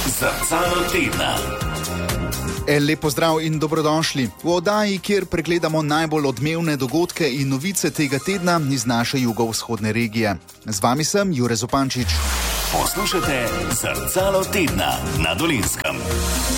Zrcalo tedna. Lep pozdrav in dobrodošli v oddaji, kjer pregledamo najbolj odmevne dogodke in novice tega tedna iz naše jugovzhodne regije. Z vami sem Jure Zupančič. Poslušate Zrcalo tedna na Dolenjskem.